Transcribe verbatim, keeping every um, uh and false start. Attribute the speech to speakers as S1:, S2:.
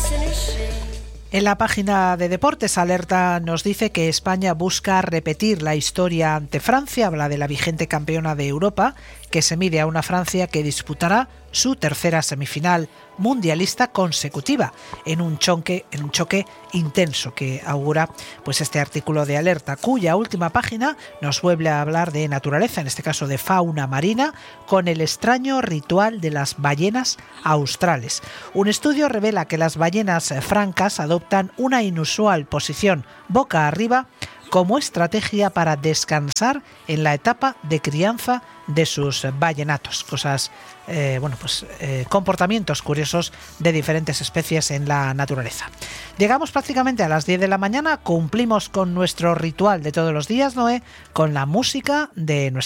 S1: En la página de Deportes, Alerta nos dice que España busca repetir la historia ante Francia. Habla de la vigente campeona de Europa, que se mide a una Francia que disputará su tercera semifinal mundialista consecutiva en un choque, en un choque intenso que augura pues este artículo de Alerta, cuya última página nos vuelve a hablar de naturaleza, en este caso de fauna marina, con el extraño ritual de las ballenas australes. Un estudio revela que las ballenas francas adoptan una inusual posición boca arriba como estrategia para descansar en la etapa de crianza de sus ballenatos. Cosas, eh, bueno, pues eh, comportamientos curiosos de diferentes especies en la naturaleza. Llegamos prácticamente a las diez de la mañana, cumplimos con nuestro ritual de todos los días, Noé, con la música de nuestra